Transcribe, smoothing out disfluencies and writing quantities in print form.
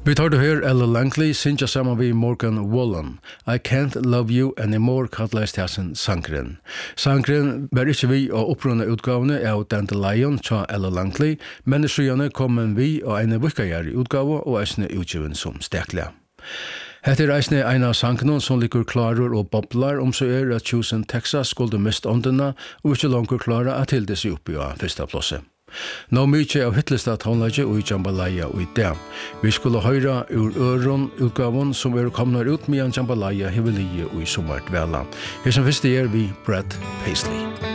Vi tar det her Ella Langley synja sammen vi Morgan Wallen. I Can't Love You Anymore kallast hæsen sangren. Sangren var ikke vi å opprunna utgavene av Dandelion tja Ella Langley, men i skyene kom vi og en vikajær utgave og eisne utgiven som stekle. Hette eisne ein av sangene som liker klarer og boblar så at Houston, Texas skulle mist åndene og ikke langer klare at hilde seg oppi av første plåse. Nå mykje av hitlista tonlaget og i Jambalaya og i det. Vi skulle høyra ur øron utgaven som kommet ut med Jambalaya hevelige og i sommart vela. Her som første vi Brad Paisley.